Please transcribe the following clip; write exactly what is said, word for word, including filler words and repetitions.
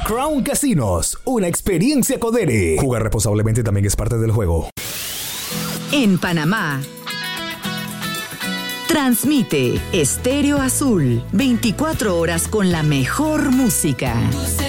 Crown Casinos, una experiencia Codere. Jugar responsablemente también es parte del juego. En Panamá, transmite Estéreo Azul, veinticuatro horas con la mejor música.